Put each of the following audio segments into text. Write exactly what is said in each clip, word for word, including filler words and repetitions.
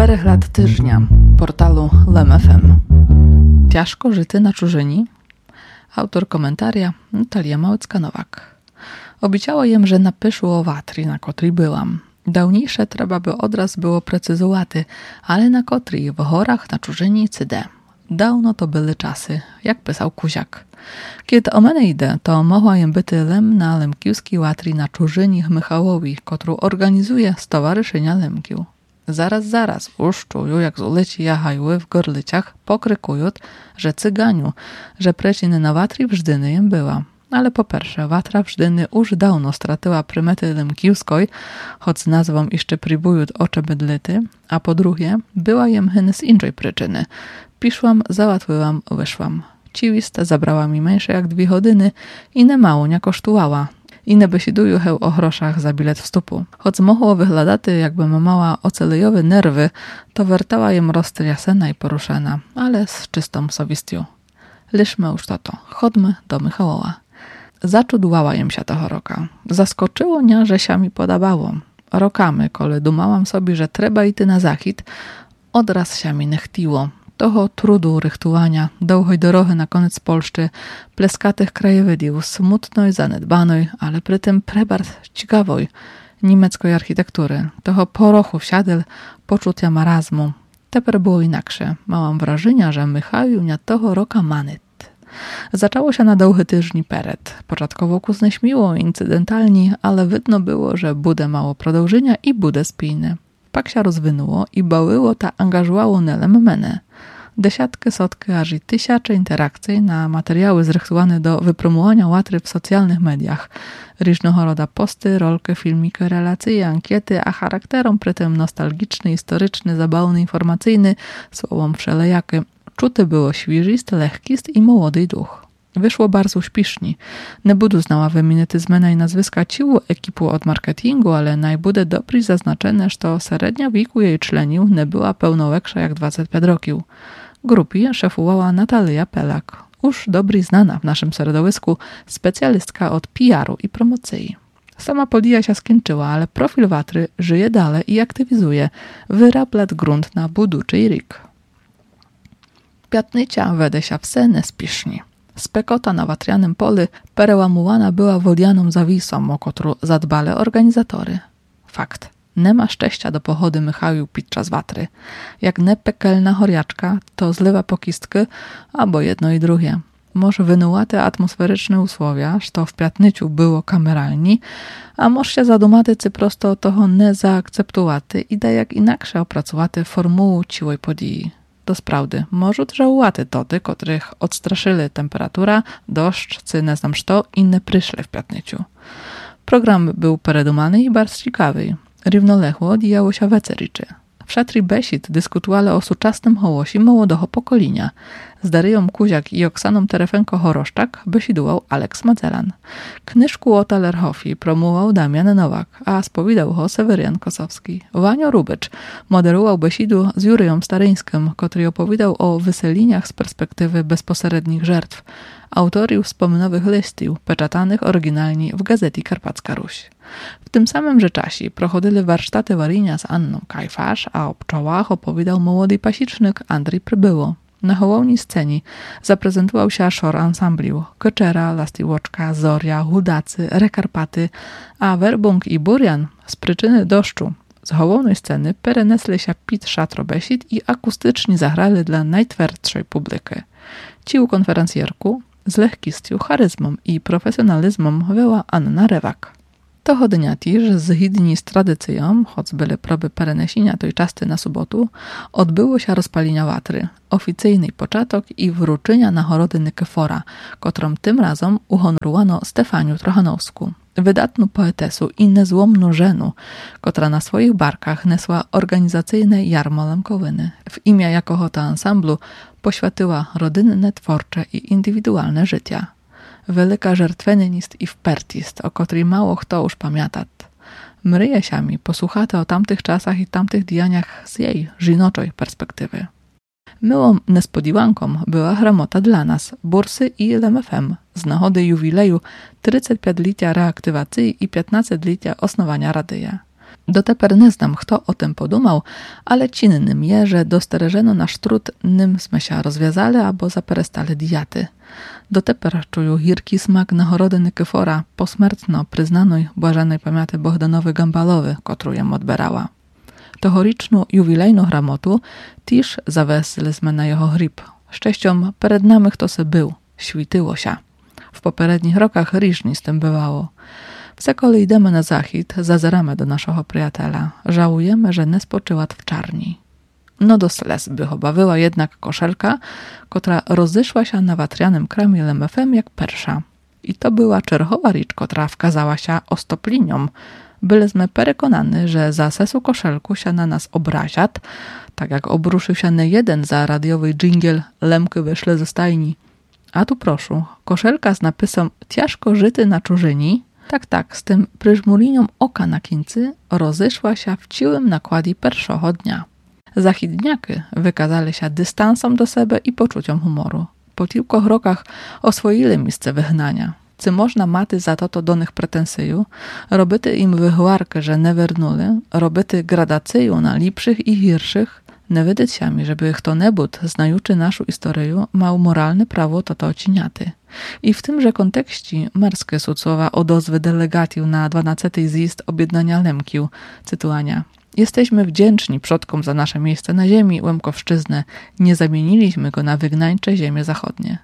czterech lat tyżnia portalu Lem F M. Ciężko żyty na czużyni? Autor komentaria Natalia Małecka-Nowak. Obiciała jem, że napyszło o watri, na kotrej byłam. Dawniejsze trzeba by odraz było precyzowaty, ale na kotrej w horach na czużyni cyde. Dawno to były czasy, jak pisał Kuziak. Kiedy o mnie idę, to mogła jem byty lem na lemkiewskiej łatri na czużyni Michałowi, którą organizuje Stowarzyszenia Lemkił. Zaraz, zaraz, już czują, jak z ulicy jachały w gorlyciach, pokrykują, że cyganiu, że preciny na watri wżdyny jem była. Ale po pierwsze, watra wżdyny już dawno stratyła prymety lemkiewskiej, choć z nazwą jeszcze próbują ocze bydlety, a po drugie, była jem hyny z innej przyczyny. Piszłam, załatwiłam, wyszłam. Ciwista zabrała mi mniejsze jak dwie godziny i nie mało nie kosztowała. I nie besidują heł o groszach za bilet wstupu. Choć mogło wyglądaty, jakby mała ocelejowe nerwy, to wertała jem rosty jasena i poruszena, ale z czystą sowistią. Liszmy już to to, chodźmy do Michałowa. Zaczudłała jem się toho roka. Zaskoczyło mnie, że się mi podobało. Rokamy, kole dumałam sobie, że trzeba iść na zachód, odraz się mi nie chtiło. Toho trudu rychtowania, długiej dorohy na koniec Polszczy, pleskatych krajowidów, smutnej, zanedbanej, ale przy tym prebart ciekawej niemieckiej architektury, toho porochu wsiadel, poczucia marazmu. Teper było inaksze. Małam wrażenia, że Michał nie toho roka manyt. Zaczęło się na długi tyżni peret. Początkowo kuzneśmiło, incydentalnie, ale widno było, że bude mało продовжenia i bude spijne. Pak się rozwinęło i bałyło ta angażowało nelem menę. Desiatki, sotki, aż i tysiące interakcji na materiały zrychtowane do wypromowania łatry w socjalnych mediach. Różnego rodzaju posty, rolki, filmiki, relacje, ankiety, a charakterom przy tym nostalgiczny, historyczny, zabawny, informacyjny, słowom wszelejaki. Czuty było świeżist, lekkist i młody duch. Wyszło bardzo śpiesznie. Nie budu znała wymieniety zmiany i nazwiska ciłu ekipu od marketingu, ale najbude dobry zaznaczone, że średnia wieku jej członiów nie była pełnoweksza jak dwadzieścia pięć roków. Grupie szefowała Natalia Pelak, już dobry znana w naszym środowisku specjalistka od P R u i promocji. Sama podija się skończyła, ale profil watry żyje dalej i aktywizuje, wyrablat grunt na buduczy rik. Piatnycia wede się w sene spiesznie. Spekota na watrianym polu perełamułana była wodianą zawisą, o którą zadbali organizatory. Fakt. Nie ma szczęścia do pochody Michału podczas watry. Jak nie pekelna choriaczka, to zlewa pokistky, albo jedno i drugie. Może wynułate atmosferyczne usłowia, że w piatnyciu było kameralni, a może się zadumaty, czy prosto toho nie zaakceptowaty i da jak inaksze opracowaty formułu ciłej podii. Do sprawdy, może żałowaty toty, których odstraszyli temperatura, deszcz, czy nie znam co, i nie przyszli w piatnyciu. Program był peredumany i bardzo ciekawy. Równoległo odjechało się wecericzy. W szatri besid dyskutowali o suczastym hołosi młodego pokolenia. Z Daryją Kuziak i Oksaną Terefenko-Choroszczak besidował Aleks Macelan. Knyżku o Talerhofi promował Damian Nowak, a spowiadał ho Seweryjan Kosowski. Wanio Rubycz moderował besidu z Juryją Staryńskim, który opowiadał o wyseliniach z perspektywy bezpośrednich żertw. Autorił wspomnianych listów, peczatanych oryginalnie w gazecie Karpacka Ruś. W tym samym czasie prochodzili warsztaty Warynia z Anną Kajfasz, a o pczołach opowiadał młody pasicznyk Andrzej Przybyło. Na hołowni scenie zaprezentował się szor ansambliu Keczera, Lastiłoczka, Zoria, Hudacy, Rekarpaty, a Werbung i Burian z przyczyny deszczu z hołownej sceny perenesli się pit szatrobesid i akustycznie zagrali dla najtwardszej publiki. Ciu konferencjerku z lekkością, charyzmą i profesjonalizmem była Anna Rewak. Toho dnia też, zgodnie z tradycją, choć były próby perenesienia tej czasty na sobotu, odbyło się rozpalenia watry, oficyjny początek i wróczenia nagrody Nikefora, którą tym razem uhonorowano Stefaniu Trochanowską, wydatną poetesu i niezłomną żenu, która na swoich barkach nesła organizacyjne jarmo lemkowyny. W imię jakoho to ansamblu poświęciła rodynne, twórcze i indywidualne życia. Wielka żertwenist i wpertist, o której mało kto już pamięta. Mryje się mi posłuchate o tamtych czasach i tamtych dianiach z jej żinoczej perspektywy. Myłą niespodzianką była gramota dla nas, bursy i L M F M z nagody jubileju trzydziestopięciolecia reaktywacji i piętnastolecia osnowania radia. Doteper nie znam, kto o tym podumał, ale cinnym je, że dostereżeno nasz trud, nym sme się rozwiązali albo zaperestali diaty. Doteper czuju hirki smak nachorody Nykyfora, posmrtno przyznanej błażenej pamięty Bohdanowy Gambalowy, którą jem odberała. Tohoriczną jubilejną gramotu też zawesiliśmy na jego grib. Szczęściom przed nami kto se był, śwityło się. W poprzednich rokach różnie z tym bywało. Wsekole idemy na zachód, zazeramy do naszego przyjaciela. Żałujemy, że nie spoczyła w czarni. No do slez by obawiła jednak koszelka, która rozeszła się na watrianym kramie L M F M jak persza. I to była czerwowa ricz, która wkazała się ostopliniom. Byliśmy przekonani, że za sesu koszelku się na nas obraziat, tak jak obruszył się nie jeden za radiowy dżingiel Lemky wyszle ze stajni. A tu proszę, koszelka z napisem ciężko żyty na czużyni, tak, tak, z tym pryżmurinią oka na kińcy rozeszła się w ciłym nakładzie pierwszego dnia. Zachidniaki wykazali się dystansem do siebie i poczuciem humoru. Po kilku rokach oswoili miejsce wygnania. Czy można maty za to to do nich pretensyju, robyty im wychłarkę, że nie wernuli, robyty gradacyju na lepszych i gorszych, nie wydać się mi, żeby kto-nebud, znajuczy naszą historię, mał moralne prawo to to ociniaty. I w tymże kontekście merskie są słowa odozwy delegatów na dwunasty zjazd objednania Lemkiu, cytuania. Jesteśmy wdzięczni przodkom za nasze miejsce na ziemi, Łemkowszczyznę, nie zamieniliśmy go na wygnańcze ziemie zachodnie.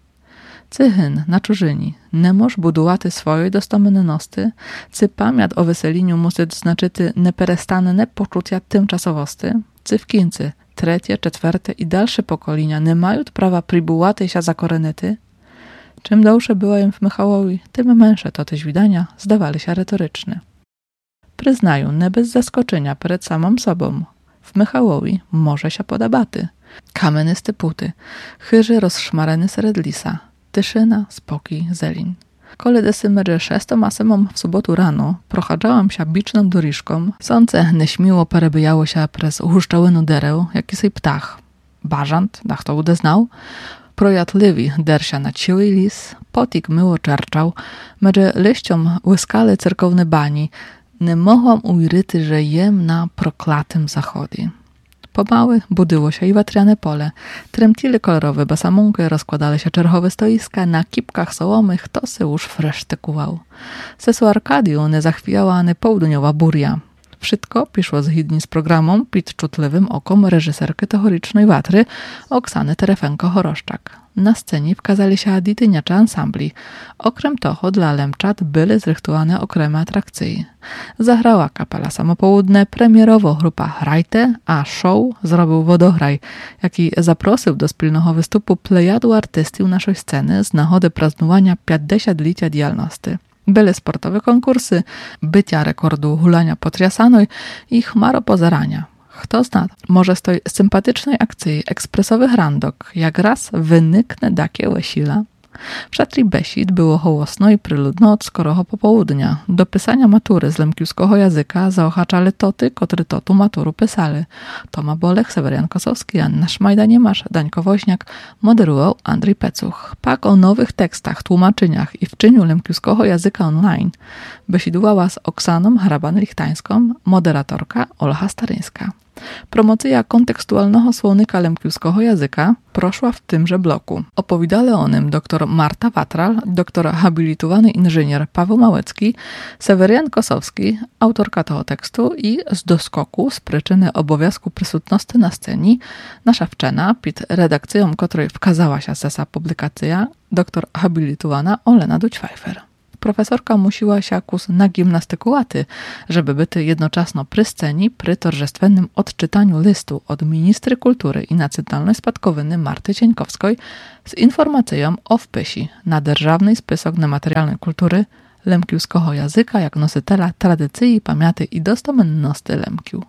Cychyn na czużyni, nie moż budowaty swojej dostomynności, cy pamięt o weseliniu musi znaczyty neperestanne poczucia tymczasowosty, cy w kińcy, trzecie, czwarte i dalsze pokolenia nie mają prawa przybułaty się za korenety. Czym dłuższe była im w Michałowi, tym męższe to też widania zdawali się retoryczne. Przyznają, nie bez zaskoczenia przed samym sobą. W Michałowi może się podobaty. Kamenysty puty, chyży rozszmareny sred lisa, tyszyna, spokój, zelin. Kole desymery szestą asemom w sobotu rano prochadzałam się biczną doriżką, sące nieśmiło perebyjało się przez uhuszczałynu dereł, jaki sej ptach. Bażant, dach to udeznał, projatliwi dersia na ciły lis, potik myło czerczał, medże liściom łyskale cerkowne bani, nie mogłam ujryty, że jem na proklatym zachodzie. Pomały budyło się i watriane pole, tremtile kolorowe basamunky, rozkładale się czerwowe stoiska, na kipkach sołomych to se już freszty kuwał. Sesu Arkadiu nie zachwijała nie południowa buria. Wszystko piszło zgodnie z programą pід czutliwym okom reżyserki teorycznej watry Oksany Terefenko-Choroszczak. Na scenie wkazali się adityniacze ansambli. Okrem toho dla Lemczat były zrychtowane okremy atrakcji. Zagrała kapela Samopołudne, premierowo grupa Hrajte, a show zrobił Wodograj, jaki zaprosił do spilnego występu plejadu artystów naszej sceny z nagody praznowania pięćdziesięciolecia działalności. Były sportowe konkursy, bycia rekordu hulania potriasanej i chmaro pozerania. Kto zna, może z tej sympatycznej akcji ekspresowych randok, jak raz wyniknę takie łesila. W szatri Besid było hołosno i pryludno od skoroho popołudnia. Do pisania matury z lemkiewskiego języka zaochaczali toty, kotry totu maturu pisali. Toma Bolek, Sewerian Kosowski, Anna Szmajda-Niemasz, Dańko Woźniak, moderował Andrzej Pecuch. Pak o nowych tekstach, tłumaczeniach i wczyniu lemkiewskiego języka online besidowała z Oksaną Hraban-Lichtańską, moderatorka Olcha Staryńska. Promocja kontekstualnego słownika lemkiewskiego języka proszła w tymże bloku. Opowiadali o nim dr Marta Watral, doktor habilitowany inżynier Paweł Małecki, Sewerian Kosowski, autorka tego tekstu i z doskoku z przyczyny obowiązku przysutności na scenie nasza wczena, pod redakcją której wkazała się sesa publikacja, doktor habilitowana Olena Dućwajfer. Profesorka musiła się kus na gimnastykułaty, żeby byty jednoczasno przy scenie przy torzestwennym odczytaniu listu od ministry kultury i nacjonalnej spadkowiny Marty Cieńkowskiej z informacją o wpisie na Державний список niematerialnej kultury lemkiewskiego języka jak nositela tradycji, pamięty i dostomenności Lemkiu.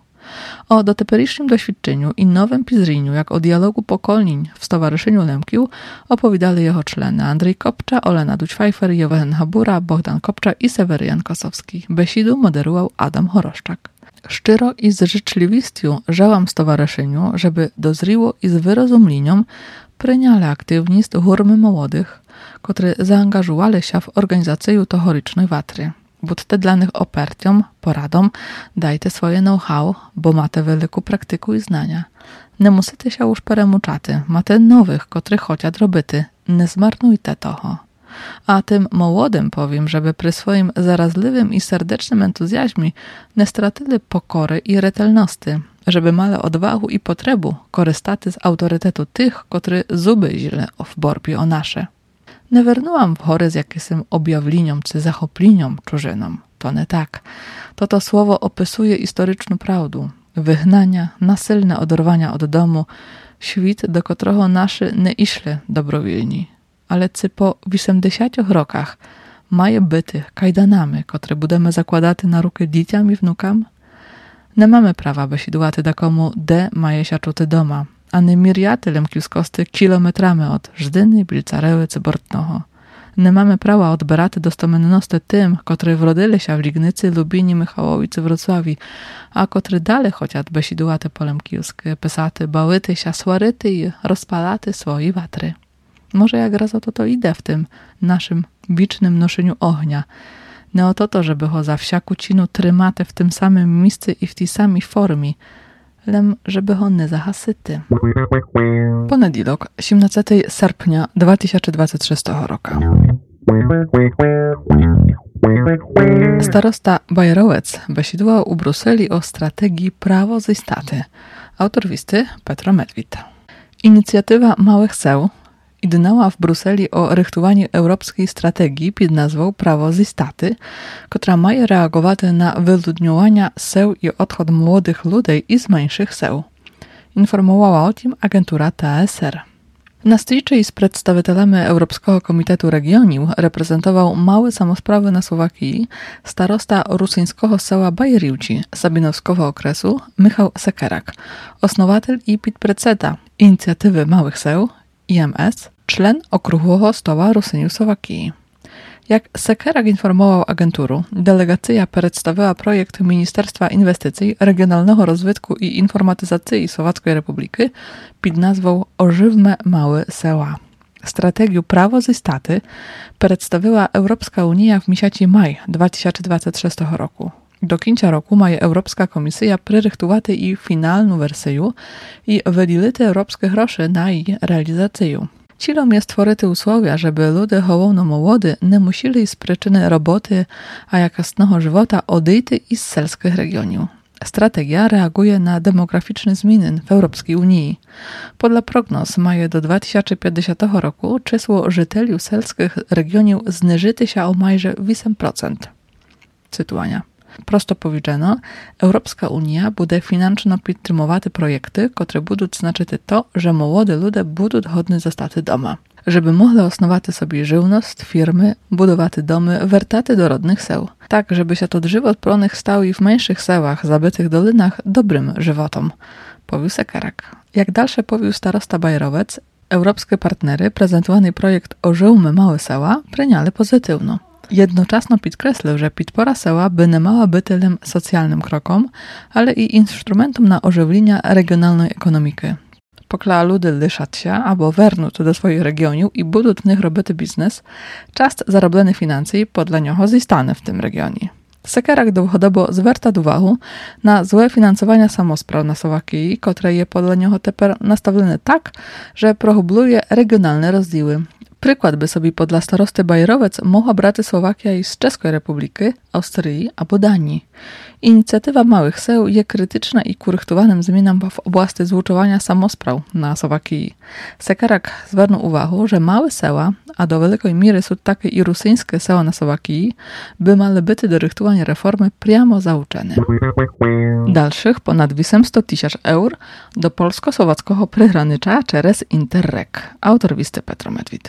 O dotyperycznym doświadczeniu i nowym pizriniu, jak o dialogu pokoleń w Stowarzyszeniu Lemkiu, opowiadali jego człony Andrzej Kopcza, Olena Dućwajfer, Jowen Habura, Bogdan Kopcza i Sewerian Kosowski. Besidu moderował Adam Choroszczak. Szczero i z życzliwością żałam stowarzyszeniu, żeby dozriło i z wyrozumieniem pryniali aktywni z hurmy młodych, którzy zaangażowali się w organizację tohorycznej watry. Будьте для них опертям, порадом, дайте своє ноу-хау, бо мате велику практику і знання. Не муситеся уж перемучати, мате нових, котрих хочуть робити. Не zmarnujte toho. A tym młodym powiem, żeby przy swoim zarazliwym i serdecznym entuzjazmie nie stratili pokory i retelności, żeby mali odwagу i potrebu korzystać z autorytetu tych, którzy zuby źle w borbie o nasze. Nie wernułam w chory z jakimś objawleniom czy zachopleniom czużynom. To nie tak. To to słowo opisuje historyczną prawdę. Wygnania, nasilne odorwania od domu, świt, do którego nasi nie iszli dobrowilni. Ale cy po osiemdziesięciu rokach maje byty kajdanami, które budemy zakładać na ruky dzieciom i wnukam? Nie mamy prawa besidłaty da komu de maje się czuty doma, a nie miriatylem kiuskosty kilometrami od Żdyny, Bilcareły czy Bortnoho. Nie mamy prawa odberaty dostomenności tym, którzy wrodzili się w Lignicy, Lubinie, Michałowi czy Wrocławi, a którzy dalej chociaż besidłaty polem kiuskie, pesaty, bałyty, siasłaryty i rozpalaty swoje watry. Może jak raz o to to idę w tym naszym wicznym noszeniu ognia. Nie o to to, żeby ho za wsiaku cinu trymate w tym samym miejscu i w tej samej formie, lem żeby ho nie zahasyty. Ponedilok, siedemnastego sierpnia dwa tysiące dwudziestego szóstego roku. Starosta Bajerowec besidłał u Bruseli o strategii prawo ze staty. Autor listy Petro Medwid. Inicjatywa Małych Seł idnęła w Bruseli o rychtowaniu europejskiej strategii pod nazwą Prawo ze staty, która ma reagować na wyludniowanie seł i odchod młodych ludzi i z mniejszych seł. Informowała o tym agentura T S R. Na stycznej z przedstawicielami Europejskiego Komitetu Regionów reprezentował małe samosprawy na Słowakii starosta rusyńskiego sela Bajeriłci Sabinowskiego okresu Michał Sekerak, osnowatel i podpredsedniczący inicjatywy Małych Seł I M S, czlen Okrągłego Stoła Rusyniów Słowakii. Jak Sekerak informował agenturu, delegacja przedstawiła projekt Ministerstwa Inwestycji, Regionalnego Rozwitku i Informatyzacji Słowackiej Republiki pod nazwą Ożywmy Małe Seła. Strategię Prawo ze staty przedstawiła Europejska Unia w miesiącu maj dwa tysiące dwudziestego szóstego roku. Do końca roku ma Europejska Komisja przyrychtować i finalną wersję i wydzielić europejskie grosze na jej realizację. Celem jest stworzyć usłowia, żeby ludzie hołowno młody nie musieli z przyczyny roboty a jakostnego żywota odejść z selskich regionów. Strategia reaguje na demograficzne zmiany w Europejskiej Unii. Podle prognoz maje do dwa tysiące pięćdziesiątego roku czysło żyteli selskich regionów zniżyć się o majże osiem procent. Cytuwania. Prosto powiedziano, Europejska Unia bude finansowo podtrzymywać projekty, które będą znaczyć to, że młode ludzie będą godni zostać doma. Żeby mogli osnować sobie żywność, firmy, budować domy, wertaty do rodnych seł. Tak, żeby się to żywot pronych stał i w mniejszych sełach, zabytych dolinach, dobrym żywotom. Powił Sekerak. Jak dalsze powił starosta Bajerowec, europejskie partnery prezentowany projekt Ożywmy Małe Seła przyjęli pozytywno. Jednocześnie podkreślił, że podpora seła by nie mała być tylem socjalnym krokom, ale i instrumentem na ożywienie regionalnej ekonomiki. Pokla ludy liszać się albo wernąć do swoich regionów i buduć w nich robić biznes, czas zarobione finanse podle niego zostanie w tym regionie. Sekerak długodobo zwraca uwagę na złe finansowanie samospraw na Słowakii, które je podle niego teper nastawione tak, że prohubluje regionalne rozdziały. Przykład by sobie podla starosty Bajerowec mogła brać Słowakia i z Czeskiej Republiki, Austrii albo Danii. Inicjatywa Małych Seł jest krytyczna i kurychtowanym zmianom w oblasti zluczowania samospraw na Słowakii. Sekerak zwrócił uwagę, że małe seła, a do wielkiej miery są takie i rusyńskie seła na Słowakii, by miały być do rychtowania reformy priamo zauczone. Dalszych ponad osiemset tysięcy eur do polsko-słowackiego przygranicza przez Interreg. Autor listy Petro Medwid.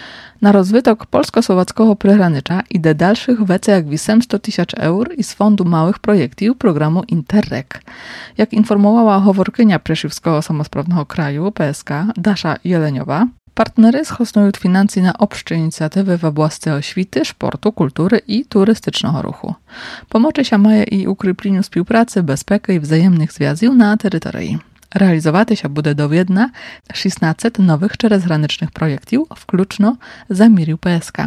Na rozwytok polsko-słowackiego przygranicza idzie dalszych więcej jak osiemset tysięcy eur i z Fondu Małych Projektów programu Interreg. Jak informowała howorkynia Preszywskiego Samosprawnego Kraju, P S K, Dasza Jeleniowa, partnery schosnują finanse na obszcze inicjatywy w oblasti oświty, sportu, kultury i turystycznego ruchu. Pomoże się maje i ukrypleniu współpracy, bezpieki i wzajemnych związków na terytorii. Realizować się będzie do Wiedna szesnaście nowych czterezgranicznych projektów, wkluczno zamirił P S K.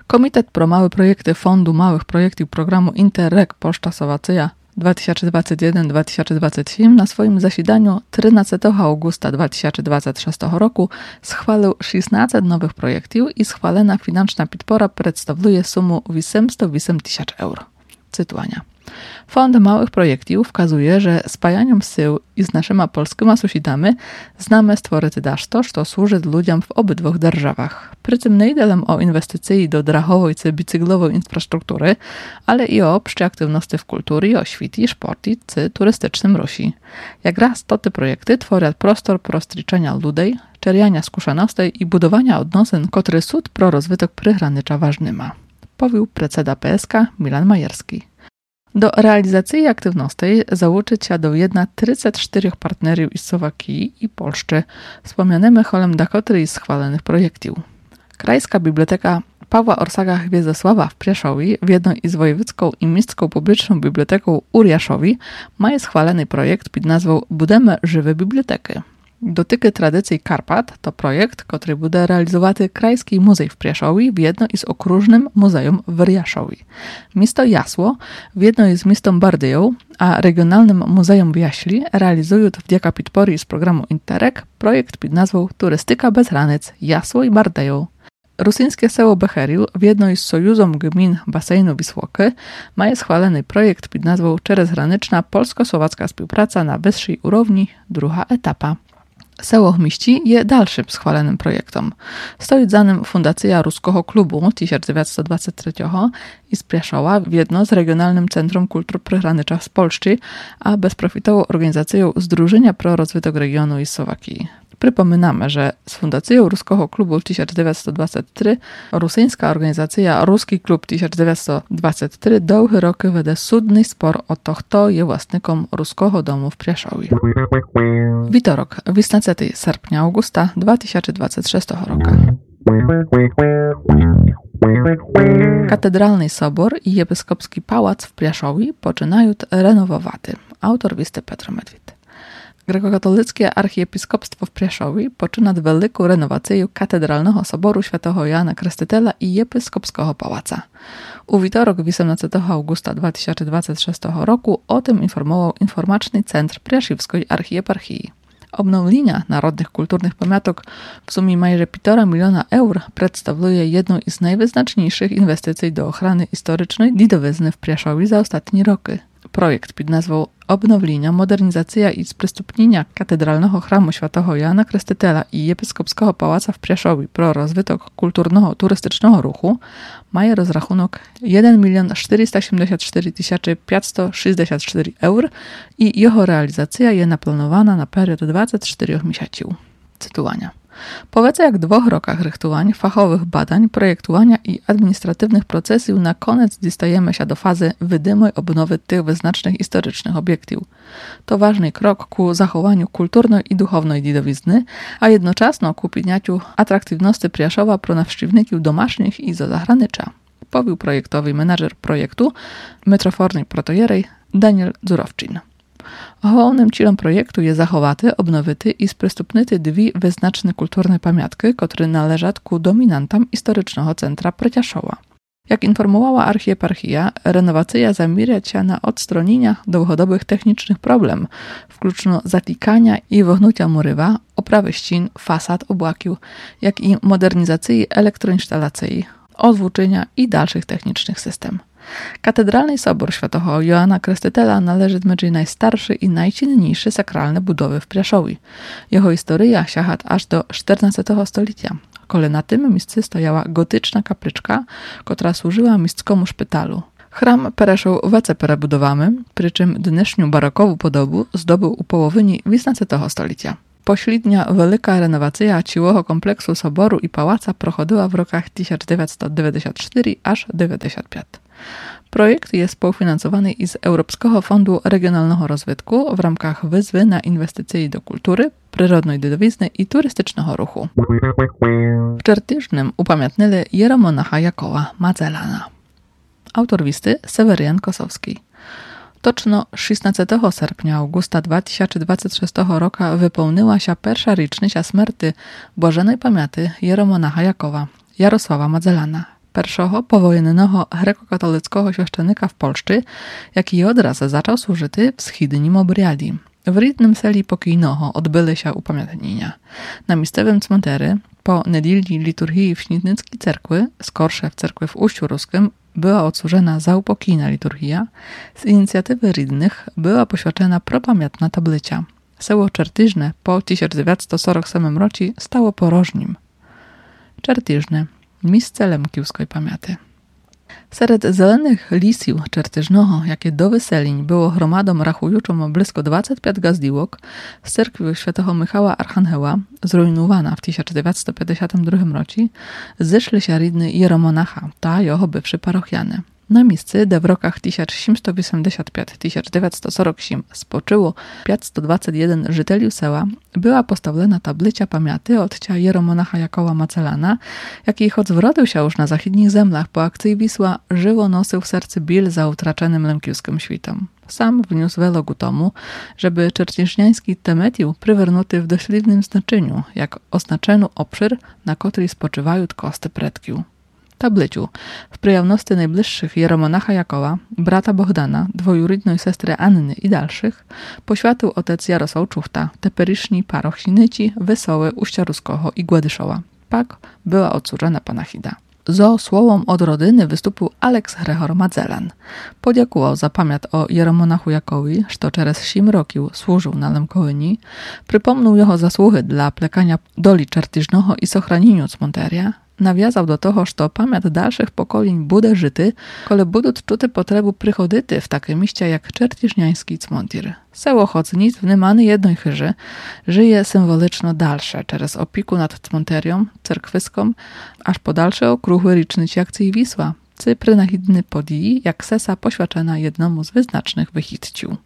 Komitet pro małe projekty Fondu Małych Projektów Programu Interreg Polska Słowacja dwa tysiące dwudziesty pierwszy do dwa tysiące dwudziestego trzeciego na swoim zasiedaniu trzynastego augusta dwa tysiące dwudziestego szóstego roku schwalił szesnaście nowych projektów i schwalona financzna podpora przedstawia sumę osiemset osiem tysięcy euro. Cytuwania. Fond Małych Projektów wskazuje, że spajaniem sił i z naszymi polskimi sąsiadami znamy stworzyć to, co służy ludziom w obydwu державach. Przy tym nie idę o inwestycji do drachowej czy bicyklowej infrastruktury, ale i o przy aktywności w kulturze, oświacie, sporcie czy turystycznym ruchu. Jak raz to te projekty tworzą prostor pro styczenia ludzi, czerpiania zkušenosti i budowania odnosin, które są pro rozwój przygranicza ważnymi. Powił predseda P S K Milan Majerski. Do realizacji aktywności załączyć się do jedna trzydzieści cztery partnerów z Słowakii i Polski, wspomnianymi holem Dakoty z schwalonych projektów. Krajska Biblioteka Pawła Orsaga Gwiazdosława w Pieszowie, w jedną z wojewódzką i miejską publiczną biblioteką Uriaszowi, ma schwalony projekt pod nazwą Budemy żywe biblioteki. Dotyky tradycji Karpat to projekt, który będzie realizowany Krajski Muzej w Pieszowie w jedno z okrużnym muzeum w Riaszowi. Miasto Jasło w jedno z miastem Bardyją, a regionalnym muzeum w Jaśli realizują wdzięki podpory z programu Interreg projekt pod nazwą Turystyka bez granic Jasło i Bardyją. Rusyńskie Seło Becheriu w jednej z Sojuzom Gmin Basenu Wisłoki ma schwalony projekt pod nazwą Czerezgraniczna polsko-słowacka współpraca na wyższej urowni, druga etapa. Seło Chmiści je dalszym schwalonym projektom. Stoi za nim Fundacja Ruskiego Klubu tysiąc dziewięćset dwudziestego trzeciego i z Pieszowa w jedno z regionalnym Centrum Kultur Przygranicza z Polski, a bezprofitową organizacją Zdrużenia pro rozwój regionu i Słowakii. Przypominamy, że z Fundacją Ruskiego Klubu tysiąc dziewięćset dwudziesty trzeci rosyjska organizacja Ruski Klub tysiąc dziewięćset dwudziesty trzeci długie roki wede sudny spor o to, kto je własnikom Ruskiego Domu w Pieszowie. Witorok, osiemnastego sierpnia Augusta dwa tysiące dwudziestego szóstego roku. Katedralny Sobor i Episkopski Pałac w Pieszowie poczynają renowować. Autor listy Petro Medwid. Grekokatolickie archiepiskopstwo w Pieszowie poczyna wielką renowację katedralnego soboru świętego Jana Chrzciciela i episkopskiego pałaca. U witorok osiemnastego augusta dwa tysiące dwudziestego szóstego roku o tym informował Informaczny Centr Pieszywskiej Archieparchii. Obnowienia narodnych kulturnych pamiątek w sumie majże półtora miliona eur przedstawia jedną z najwyznaczniejszych inwestycji do ochrony historycznej Didowyzny w Pieszowie za ostatnie roky. Projekt pod nazwą Obnowienia, modernizacja i sprzystupnienia katedralnego chramu świętego Jana Chrzciciela i episkopskiego pałaca w Pieszowie pro rozwytok kulturnego turystycznego ruchu ma rozrachunek jeden milion czterysta siedemdziesiąt cztery tysiące pięćset sześćdziesiąt cztery eur i jego realizacja jest naplanowana na period dwadzieścia cztery miesięcy. Cytowania. Po więcej jak dwóch rokach rychtowań, fachowych badań, projektowania i administratywnych procesów na koniec dostajemy się do fazy wydymej obnowy tych wyznacznych historycznych obiektów. To ważny krok ku zachowaniu kulturnej i duchownej Didowizny, a jednocześnie ku podnieciu atrakcyjności Pieszowa pro nawściwników domasznych i za zagranicza. Powił projektowy menadżer projektu, metrofornej protojerej Daniel Dzurowczyn. Głównym celem projektu jest zachowaty, obnowyty i sprzystupnyty dwie wyznaczne kulturne pamiątki, które należą ku dominantom historycznego centra Pieszowa. Jak informowała archieparchia, renowacja zamierza się na odstronienia długodowych technicznych problem, wkluczno zatykania i wognucia murywa, oprawy ścian, fasad, obłakił, jak i modernizacji elektroinstalacji, ozwuczenia i dalszych technicznych systemów. Katedralny Sobór świętego Jana Chrzciciela należy do najstarszy i najcenniejszy sakralne budowy w Pieszowie. Jego historia sięga aż do czternastego stulecia, kiedy na tym miejscu stojała gotyczna kapliczka, która służyła miejsckomu szpitalu. Chram przeszł wece perebudowamy, przy czym dnesznią barokową podobu zdobył u połowyni osiemnastego stulecia. Pośrednia wielka renowacja całego kompleksu soboru i pałaca prochodziła w rokach tysiąc dziewięćset dziewięćdziesiąt cztery aż dziewięćdziesiąt pięć. Projekt jest współfinansowany z Europejskiego Fondu Regionalnego Rozwoju w ramach wyzwy na inwestycje do kultury, przyrodnej dydowizny i turystycznego ruchu. W Czertyżnym upamiętnili Jeromonacha Jakowa Madzelana. Autor listy Seweryjan Kosowski. Toczno szesnastego sierpnia Augusta dwa tysiące dwudziestego szóstego roku wypełniła się pierwsza rocznica śmierci błażenej pamięci Jeromonacha Jakowa, Jarosława Madzelana, pierwszego powojennego grekokatolickiego świeszczenika w Polsce, jaki odraz zaczął służyć w schidnim obrяді. W rytnym seli pokійного odbyły się upamiętnienia. Na miejscowym cmentery po niedzielnej liturgii w Śniednickiej cerkwy, skorsze w cerkwi w Uściu Ruskim, była odsłużena zaupokійna liturgia. Z inicjatywy rydnych była poświęcona propamiętna tablica. Seło Czertyżne po tysiąc dziewięćset czterdziestym ósmym roku stało porożnim. Czertyżne, miejsce lemkiewskiej pamięci. Wśród zelenych lisił Czertyżnego, jakie do weseliń było gromadą rachujuczą blisko dwadzieścia pięć gazdiłok, z cerkwi świętego Michała Archangeła, zrujnowana w tysiąc dziewięćset pięćdziesiątym drugim roku, zeszli się rydny jeromonacha, ta jego bywszy parochiany. Na miejscu, gdzie w rokach tysiąc siedemset osiemdziesiąt pięć do tysiąc dziewięćset czterdzieści osiem spoczyło pięćset dwadzieścia jeden żyteli sela, była postawiona tablica pamięci odcia jeromonacha Jakoła Macelana, jaki choć zwrodził się już na zachodnich zemlach po akcji Wisła, żywo nosił w sercu bil za utraczonym lemkiewskim świtem. Sam wniósł welogu tomu, żeby czertyżniański temetił przywernuty w dośliwnym znaczeniu, jak oznaczeniu obszar, na której spoczywają kosty predkiów. Tabliciu, w przyjemności najbliższych jeromonacha Jakoła, brata Bohdana, dwojurydnej sestry Anny i dalszych, poświęcił otec Jarosław Czuchta, teperyszni parochinici Wesoły, Uścia Ruskiego i Gładyszowa. Pak była odsłużona panachida. Zo słowom od rodyny wystąpił Aleks Hrechor Madzelan. Podziękował za pamięć o jeromonachu Jakowi, że przez siedem rokił służył na Lemkołyni, przypomniał jego zasługi dla plekania doli Czertyżnego i sochranieniu cmonteria, nawiązał do toho, że pamięć dalszych pokoleń bude żyty, kole budut czuty potrebu przychodyty w takim mieście jak Czertyżniański cmontir. Seło choć nic wnymany jednej chyży, żyje symboliczno dalsze, przez opiku nad cmonterią, cerkwyską, aż po dalsze okruchy licznici akcji Wisła, cy prynachidny podii, jak sesa poświęcona jednomu z wyznacznych wychitciu.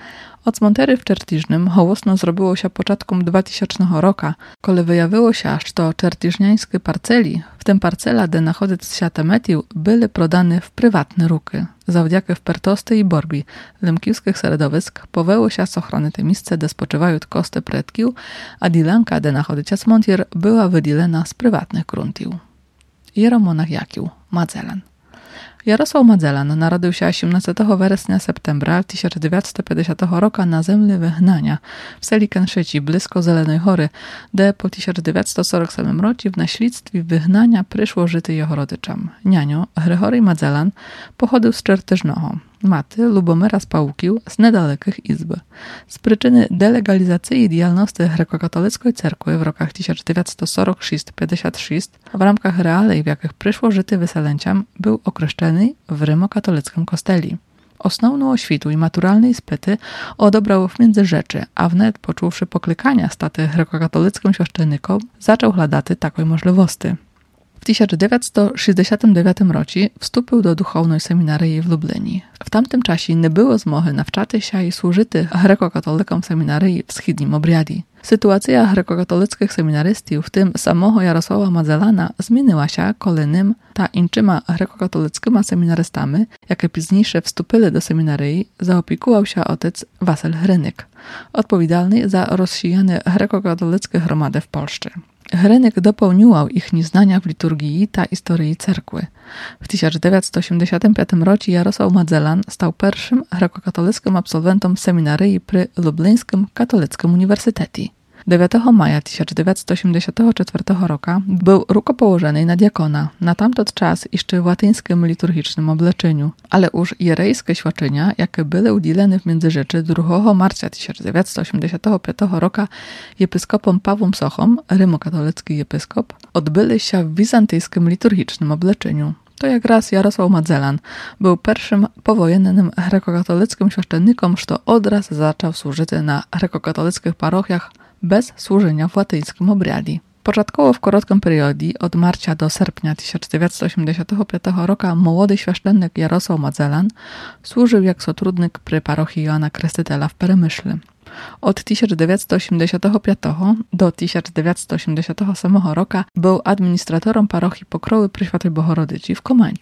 Od cmontery w Czertyżnym hołosno zrobiło się początkiem dwutysięcznego roku, kole wyjawiło się, że czertyżniańskie parceli, w tym parcela, gdzie nachodzić się temetił, były prodane w prywatne ruki. Zawdzięki wpertosty i borbi lemkiewskich środowisk poweło się z ochrony te miejsce, gdzie spoczywają kosty predkiów, a dilanka, gdzie nachodzić się cmontir, była wydilena z prywatnych gruntiów. Jeromonach Jakił, Madzelan. Jarosław Madzelan narodził się osiemnastego września septembra tysiąc dziewięćset pięćdziesiątego roku na zemlі Wygnania w seli Kęszyci, blisko Zelenej Hory, gdzie po tysiąc dziewięćset czterdziestym ósmym roku w naśledztwie wygnania przyszło żyty jego rodyczom. Nianio, Hrychory Madzelan, pochodził z Czertyżnego. Maty Lubomyra z Pałukił z niedalekich izb. Z przyczyny delegalizacji działalności grekokatolickiej cerkwy w rokach tysiąc dziewięćset czterdziesty szósty do pięćdziesiątego szóstego w ramach realej, w jakich przyszło żyty wyselęciam, był określony w rymokatolickim kosteli. Osnovną oświtu i maturalnej spyty odebrał w Międzyrzeczy, a wnet poczuwszy poklikania staty grekokatolickim świeszczennikom, zaczął hľadaty takiej możliwości. W tysiąc dziewięćset sześćdziesiątym dziewiątym roku wstąpił do duchownej seminarii w Lublinie. W tamtym czasie nie było zmohy nawczać się i służyty grekokatolikom seminarii w schidnim obrяді. Sytuacja grekokatolickich seminarystów, w tym samego Jarosława Madzelana, zmieniła się, kolejnym ta inczyma grekokatolickimi seminarystami, jakie późniejsze wstąpili do seminarii, zaopiekuwał się otec Wasyl Hrynyk, odpowiedzialny za rozsijane grekokatolickie gromady w Polsce. Hrynyk dopełniał ich nieznania w liturgii ta historii cerkwy. W tysiąc dziewięćset osiemdziesiątym piątym roku Jarosław Madzelan stał pierwszym grekokatolickim absolwentem seminarii przy Lublińskim Katolickim Uniwersytecie. dziewiątego maja tysiąc dziewięćset osiemdziesiątego czwartego roku był rukopołożony na diakona, na tamten czas jeszcze w łatyńskim liturgicznym obleczeniu, ale już jerejskie świadczenia, jakie były udzielone w Międzyrzeczy drugiego marca tysiąc dziewięćset osiemdziesiątego piątego roku episkopom Pawłem Sochom, rymokatolicki episkop, odbyły się w bizantyjskim liturgicznym obleczeniu. To jak raz Jarosław Madzelan był pierwszym powojennym grekokatolickim świeszczennikom, że odraz zaczął służyć na grekokatolickich parochiach bez służenia w łatyńskim obrяді. Początkowo w krótkim periodzie, od marca do sierpnia tysiąc dziewięćset osiemdziesiątego piątego roku, młody świeszczennik Jarosław Madzelan służył jak sotrudnik przy parochii Joana Krestytela w Peremyślu. Od tysiąc dziewięćset osiemdziesiątego piątego do tysiąc dziewięćset osiemdziesiątego ósmego roku był administratorem parochii Pokrowy przy Świętej Bohorodyczy w Komańczy.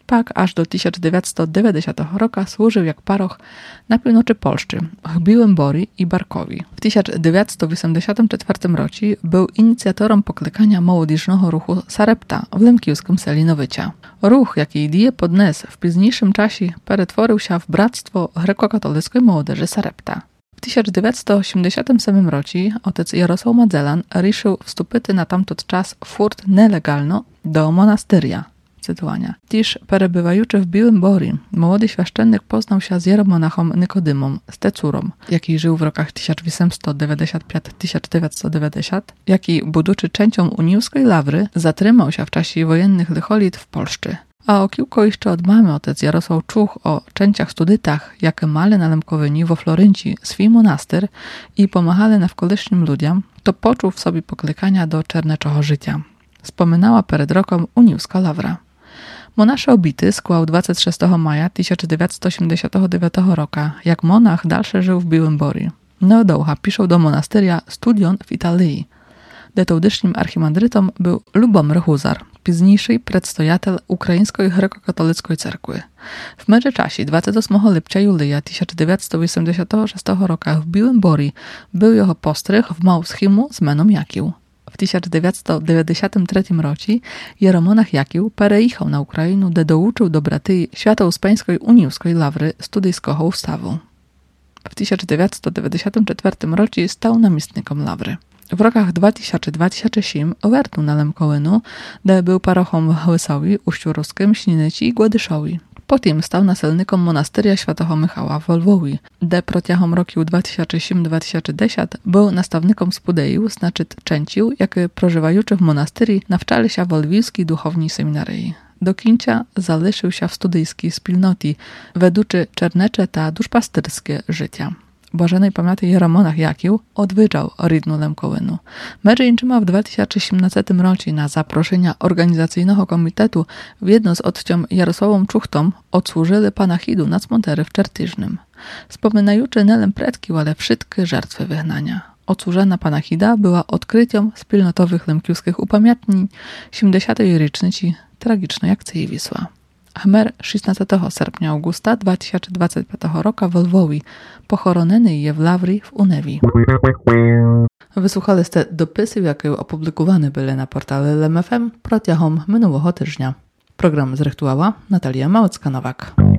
pak až do tysiąc dziewięćset dziewięćdziesiątego roku służył jak paroch na północy Polszczy, w Biłym Bori i Barkowi. W tysiąc dziewięćset osiemdziesiątym czwartym roku był inicjatorem poklekania młodzieżnego ruchu Sarepta w lemkiewskim Selinowycia. Ruch, jaki idee podniósł w późniejszym czasie, przetworzył się w Bractwo Grekokatolickiej Młodzieży Sarepta. W tysiąc dziewięćset osiemdziesiątym siódmym roku otec Jarosław Madzelan ruszył wstupyty na tamtąd czas furt nielegalno do monastyria. Cytowania. Tyż perebywajuczy w Biłym Bori, młody świaszczennik poznał się z jeromonachom Nikodymom, z Tecurą, jaki żył w rokach tysiąc osiemset dziewięćdziesiąt piąty do tysiąc dziewięćset dziewięćdziesiątego, jaki, buduczy częścią uniewskiej lawry, zatrzymał się w czasie wojennych lycholit w Polszczy. A o kilku jeszcze od mamy otec Jarosław Czuch o częściach studytach, jakie mali na Lemkowyni wo Florynci swój monastyr i pomagali nawkoleśnym ludziom, to poczuł w sobie poklekania do czerneczego życia. Wspominała przed rokiem uniewska lawra. Monasze obity skłał dwudziestego szóstego maja tysiąc dziewięćset osiemdziesiątego dziewiątego roku, jak monach dalsze żył w Biłym Bori. Neodołcha piszą do monastyria studion w Italii. Detoudysznym archimandrytom był Lubomir Huzar, późniejszy przedstojatel Ukraińskiej Grekokatolickiej Cerkwy. W międzyczasie dwudziestego ósmego lipca Julia tysiąc dziewięćset osiemdziesiątego szóstego roku w Biłym Bori był jego postrych w Małschimu z meną Jakił. W tysiąc dziewięćset dziewięćdziesiątym trzecim roku jeromonach Jakił perejechał na Ukrainę, gdzie douczył do braty Świętouspańskiej Uniewskiej Lawry studyjskiego ustawu. W tysiąc dziewięćset dziewięćdziesiątym czwartym roku stał namiestnikiem Lawry. W rokach dwa tysiące do dwa tysiące siódmego wertu na Lemkołynu, gdzie był parochom w Łysowi, Uściu Ruskim, Śninyci i Gładyszowi. Potem stał naselnikom monastyria Świętego Michała w Lwowi, gdzie protiachom roku dwa tysiące siódmy do dwa tysiące dziesiątego był nastawnikom spudeił, znaczy częcił, jakie prożywajuczy w monastyrii nawczali się w Lwiwskiej duchownej seminarii. Do końca zaliczył się w studyjskiej wspólnoty, weduczy czernecze ta duszpastyrskie życia. Błażenej pamięci jeromonach Jakił odwiedził rydnu Lemkołynu. Między innymi w dwa tysiące siedemnastym roku na zaproszenia organizacyjnego komitetu w jedno z odciom Jarosławą Czuchtą odsłużyli panachidu na cmentarzu w Czertyżnym. Wspominajuczy nelem predki, ale wszystkie żertwy wygnania. Odsłużona panachida była odkryciem wspólnotowych lemkiewskich upamiętnień siedemdziesiątej rocznicy tragicznej akcji Wisła. Chmer szesnastego sierpnia Augusta dwa tysiące dwudziestego piątego roku w Lwowi, pochoronony je w Lawrii w Unewi. Wysłuchaliście dopisy, jakie opublikowane były na portalu L M F M protiachom minionego tygodnia. Program zrektowała Natalia Małecka-Nowak.